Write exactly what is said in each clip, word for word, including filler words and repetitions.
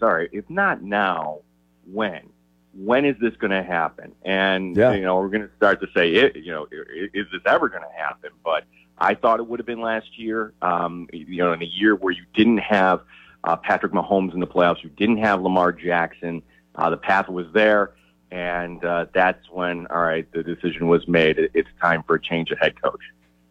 all right, if not now, when? When is this going to happen? And, yeah. you know, we're going to start to say, it, you know, is this ever going to happen? But I thought it would have been last year, um, you know, in a year where you didn't have uh, Patrick Mahomes in the playoffs, you didn't have Lamar Jackson, uh, the path was there, and uh, that's when, all right, the decision was made. It's time for a change of head coach.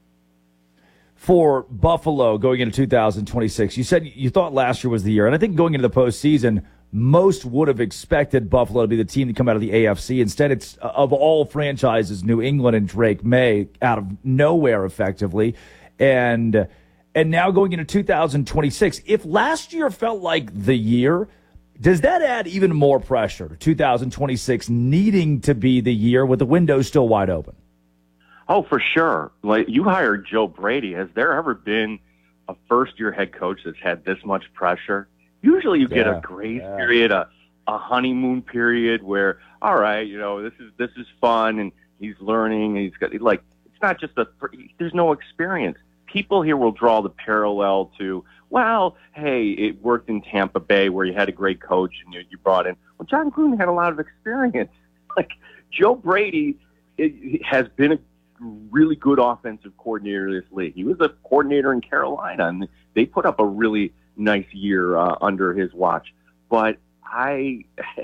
For Buffalo going into two thousand twenty-six, you said you thought last year was the year, and I think going into the postseason, most would have expected Buffalo to be the team to come out of the A F C. Instead, it's, of all franchises, New England and Drake May out of nowhere effectively. And and now going into two thousand twenty-six, if last year felt like the year, does that add even more pressure to two thousand twenty-six needing to be the year with the window still wide open? Oh, for sure. Like, you hired Joe Brady. Has there ever been a first-year head coach that's had this much pressure? Usually you get yeah, a grace yeah. period, a, a honeymoon period where, all right, you know, this is this is fun, and he's learning, and he's got, like, it's not just a, there's no experience. People here will draw the parallel to, well, hey, it worked in Tampa Bay where you had a great coach and you, you brought in, well, John Gruden had a lot of experience. Like, Joe Brady it, it has been a really good offensive coordinator in this league. He was a coordinator in Carolina, and they put up a really nice year uh, under his watch. But I,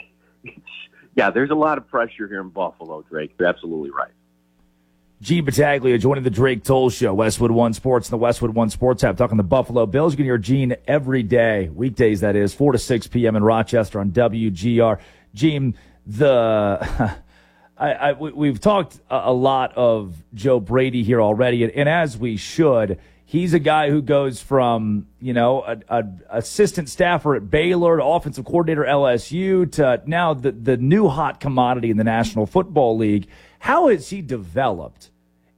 yeah, there's a lot of pressure here in Buffalo, Drake. You're absolutely right. Gene Battaglia joining the Drake Toll Show, Westwood One Sports and the Westwood One Sports app, talking the Buffalo Bills. You can hear Gene every day, weekdays that is, four to six p.m. in Rochester on W G R. Gene, the... I, I, we've talked a lot of Joe Brady here already, and, and as we should, he's a guy who goes from, you know, a, a assistant staffer at Baylor to offensive coordinator at L S U to now the, the new hot commodity in the National Football League. How has he developed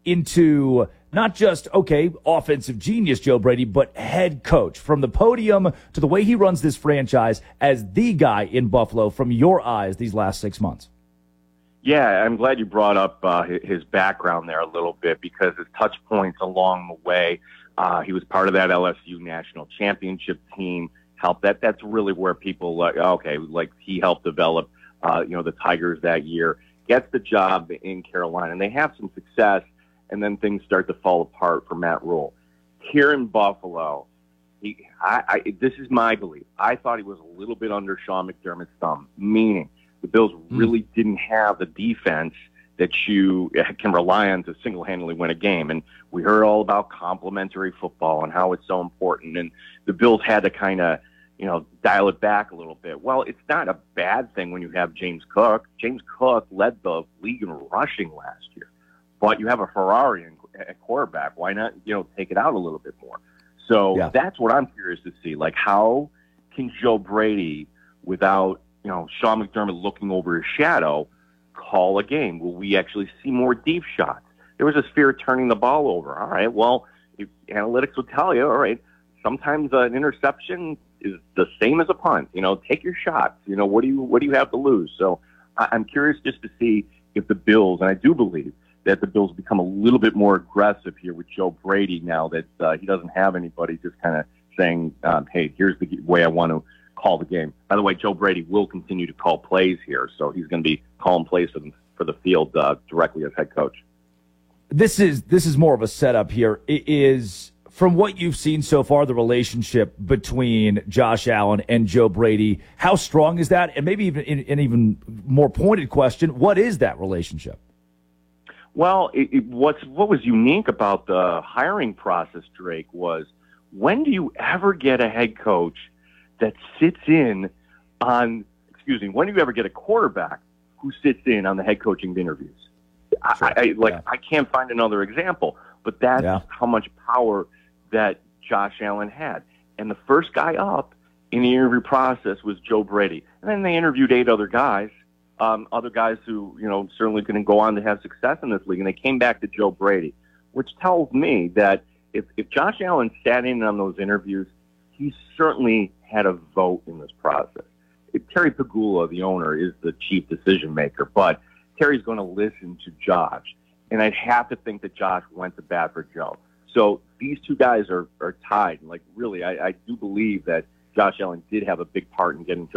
into not just, okay, offensive genius Joe Brady, but head coach, from the podium to the way he runs this franchise as the guy in Buffalo from your eyes these last six months? Yeah, I'm glad you brought up uh, his background there a little bit, because his touch points along the way. Uh, he was part of that L S U national championship team. Helped that. That's really where people like, okay, like he helped develop, uh, you know, the Tigers that year. Gets the job in Carolina, and they have some success, and then things start to fall apart for Matt Rule. Here in Buffalo, he, I, I, this is my belief. I thought he was a little bit under Sean McDermott's thumb, meaning the Bills really mm. didn't have the defense that you can rely on to single-handedly win a game. And we heard all about complementary football and how it's so important. And the Bills had to kind of, you know, dial it back a little bit. Well, it's not a bad thing when you have James Cook. James Cook led the league in rushing last year. But you have a Ferrari at quarterback. Why not, you know, take it out a little bit more? So yeah. that's what I'm curious to see. Like, how can Joe Brady, without, you know, Sean McDermott looking over his shadow, call a game? Will we actually see more deep shots? There was this fear of turning the ball over. All right, well, if analytics will tell you, all right, sometimes an interception is the same as a punt. You know, take your shots. You know, what do you what do you have to lose? So I, I'm curious just to see if the Bills, and I do believe that the Bills become a little bit more aggressive here with Joe Brady now that uh, he doesn't have anybody just kind of saying, um, hey, here's the way I want to call the game. By the way, Joe Brady will continue to call plays here, so he's going to be calling plays for the, for the field uh, directly as head coach. This is this is more of a setup here. It is, from what you've seen so far, the relationship between Josh Allen and Joe Brady, how strong is that? And maybe even an even more pointed question, what is that relationship? Well, it, it, what's what was unique about the hiring process, Drake, was when do you ever get a head coach that sits in on, excuse me, when do you ever get a quarterback who sits in on the head coaching interviews? Sure. I, I like yeah. I can't find another example, but that's yeah. how much power that Josh Allen had. And the first guy up in the interview process was Joe Brady. And then they interviewed eight other guys, um, other guys who, you know, certainly couldn't go on to have success in this league. And they came back to Joe Brady, which tells me that if, if Josh Allen sat in on those interviews, he certainly had a vote in this process. If Terry Pegula, the owner, is the chief decision maker, but Terry's going to listen to Josh. And I'd have to think that Josh went to bat for Joe. So these two guys are, are tied. Like, really, I, I do believe that Josh Allen did have a big part in getting Joe